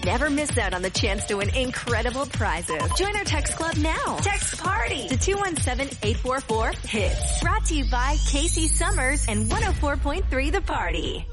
Never miss out on the chance to win incredible prizes. Join our text club now. Text PARTY to 217-844-HITS. Brought to you by Casey Summers and 104.3 The Party.